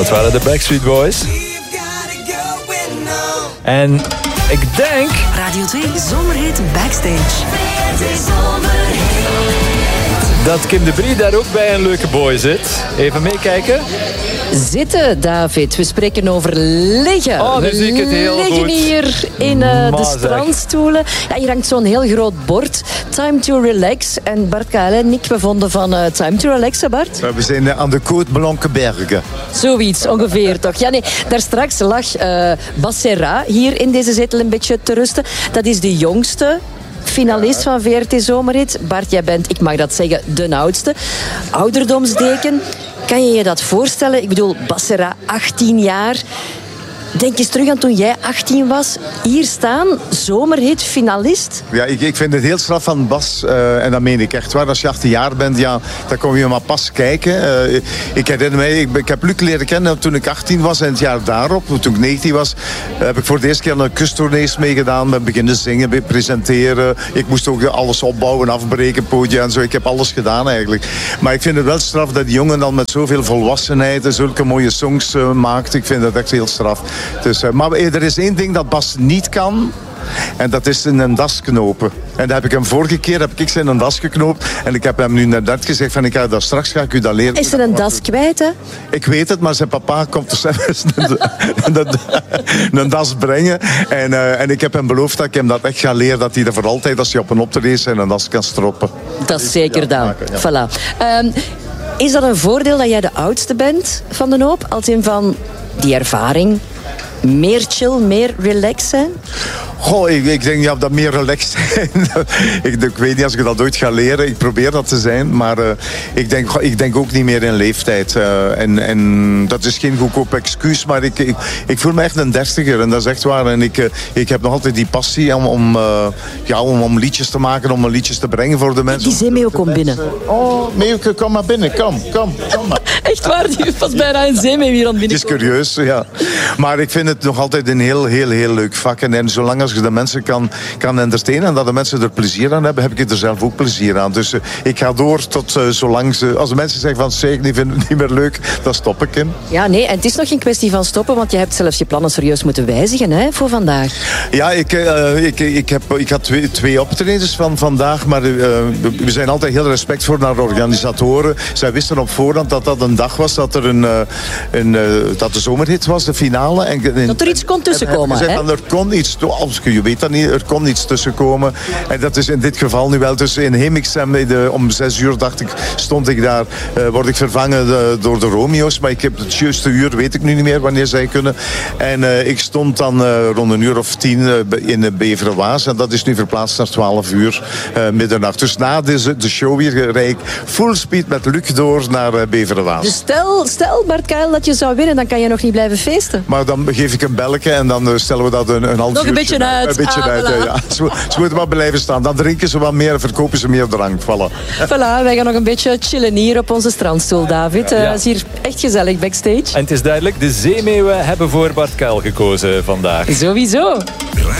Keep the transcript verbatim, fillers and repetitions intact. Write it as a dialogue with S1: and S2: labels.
S1: Dat waren de Backstreet Boys. En ik denk...
S2: Radio twee Zomerhit Backstage.
S1: dat Kim de Brie daar ook bij een leuke boy zit. Even meekijken.
S3: Zitten, David. We spreken over liggen.
S1: Oh, nu zie ik het heel
S3: We liggen
S1: goed.
S3: hier in uh, de
S1: Maar zeg.
S3: strandstoelen. Ja, hier hangt zo'n heel groot bord. Time to relax. En Bart Kael en ik, we vonden van uh, time to relax, hè, Bart?
S4: We zijn aan de Côte Blankenbergen.
S3: Zoiets, ongeveer toch? Ja, nee, daar straks lag uh, Bas Serra hier in deze zetel een beetje te rusten. Dat is de jongste finalist van V R T Zomerhit. Bart, jij bent, ik mag dat zeggen, de oudste. Ouderdomsdeken. Kan je je dat voorstellen? Ik bedoel, Bas Serra, achttien jaar. Denk eens terug aan toen jij achttien was. Hier staan, Zomerhit, finalist.
S4: Ja, ik, ik vind het heel straf van Bas. Uh, en dat meen ik echt waar. Als je achttien jaar bent, ja, dan kom je maar pas kijken. Uh, ik herinner mij, ik, ik heb Luc leren kennen toen ik achttien was. En het jaar daarop, toen ik negentien was, heb ik voor de eerste keer een kusttournees meegedaan. Met beginnen zingen, presenteren. Ik moest ook alles opbouwen, afbreken, podium en zo. Ik heb alles gedaan eigenlijk. Maar ik vind het wel straf dat die jongen dan met zoveel volwassenheid en zulke mooie songs uh, maakt. Ik vind dat echt heel straf. Dus, uh, maar er is één ding dat Bas niet kan. En dat is in een das knopen. En dat heb ik hem vorige keer heb ik zijn een das geknoopt. En ik heb hem nu net gezegd van ik ga dat straks ga ik u dat leren.
S3: Is er een das kwijt, hè?
S4: Ik weet het, maar zijn papa komt er zelfs een, een, een das brengen. En, uh, en ik heb hem beloofd dat ik hem dat echt ga leren. Dat hij er voor altijd, als hij op een optreden is, en een das kan stroppen.
S3: Dat is zeker
S4: Ja,
S3: dan.
S4: maken, ja.
S3: Voilà. Um, is dat een voordeel dat jij de oudste bent van de hoop? Als in van die ervaring... Meer chill, meer relaxed zijn?
S4: Goh, ik, ik denk ja, dat meer relaxed zijn. ik, ik weet niet als ik dat ooit ga leren. Ik probeer dat te zijn. Maar uh, ik, denk, goh, ik denk ook niet meer in leeftijd. Uh, en, en dat is geen goedkoop excuus. Maar ik, ik, ik voel me echt een dertiger. En dat is echt waar. En ik, uh, ik heb nog altijd die passie om, om, uh, ja, om, om liedjes te maken. Om liedjes te brengen voor de mensen.
S3: Die zeemeeuw komt binnen.
S4: Oh, Meeuwke, kom maar binnen. Kom, kom, kom maar.
S3: Echt waar, die was bijna een zeemeeuw hier aan het
S4: Het is
S3: binnenkomen.
S4: curieus, ja. Maar ik vind het nog altijd een heel, heel, heel leuk vak. En, en zolang als je de mensen kan, kan entertainen en dat de mensen er plezier aan hebben, heb ik er zelf ook plezier aan. Dus uh, ik ga door tot uh, zolang ze... Als de mensen zeggen van, zeg, ik vind het niet meer leuk, dan stop ik hem.
S3: Ja, nee, en het is nog geen kwestie van stoppen, want je hebt zelfs je plannen serieus moeten wijzigen, hè, voor vandaag.
S4: Ja, ik, uh, ik, ik, heb, ik had twee, twee optredens van vandaag, maar uh, we zijn altijd heel respectvol naar de organisatoren. Zij wisten op voorhand dat dat een dag was, dat er een, uh, een uh, dat de zomerhit was, de finale. En, en,
S3: Dat er iets kon tussenkomen,
S4: gezegd,
S3: hè?
S4: er kon iets, als je weet dat niet, er kon iets tussenkomen. En dat is in dit geval nu wel. Dus in Hemixem, de, om zes uur dacht ik, stond ik daar, uh, word ik vervangen de, door de Romeo's. Maar ik heb het juiste uur, weet ik nu niet meer wanneer zij kunnen. En uh, ik stond dan uh, rond een uur of tien uh, in de Beverwaas. En dat is nu verplaatst naar twaalf uur uh, middernacht. Dus na deze, de show weer rijd ik full speed met Luc door naar uh, Beverwaas.
S3: Dus stel, stel, Bart Kael, dat je zou winnen, dan kan je nog niet blijven feesten.
S4: Maar dan geef ik een belletje en dan uh, stellen we dat een, een half
S3: Nog een
S4: uurtje
S3: beetje uit.
S4: Een beetje
S3: Ah,
S4: uit,
S3: voilà.
S4: uh, ja. Ze, ze moeten wat blijven staan. Dan drinken ze wat meer en verkopen ze meer drank. Voilà.
S3: Voilà, wij gaan nog een beetje chillen hier op onze strandstoel, David. Het uh,
S1: Ja.
S3: is hier echt gezellig backstage.
S1: En het is duidelijk, de zeemeeuwen hebben voor Bart Kael gekozen vandaag.
S3: Sowieso.